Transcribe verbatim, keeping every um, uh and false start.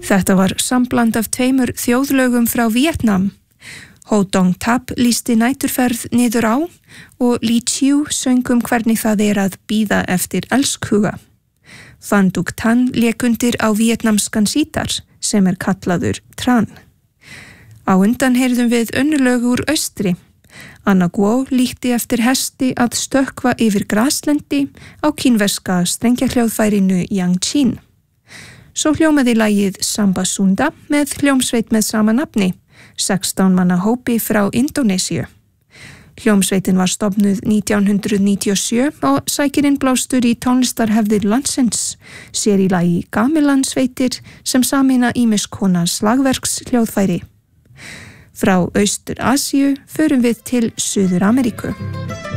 Þetta var sambland af tveimur þjóðlögum frá Víetnam. Ho Dong Tap lýsti næturferð niður á og Lee Chiu söng um hvernig það er að bíða eftir elskhuga. Van Duc Tan lék undir á víetnamskan sítar sem er kallaður Tran. Á undan heyrðum við önnulög úr austri. Anna Guo líkti eftir hesti að stökkva yfir graslendi á kínverska strengjahljóðfærinu Yangqin. Svo hljómaði lagið Samba Sunda með hljómsveit með sama nafni, sextán manna hópi frá Indónesíu. Hljómsveitin var stofnuð nítján hundrað níutíu og sjö og sækir innblástur í tónlistarhefðir landsins, sér í lagi gamelandsveitir sem sameina ýmis konar slagverks hljóðfæri. Frá Austur-Asíu förum við til Suður-Ameríku.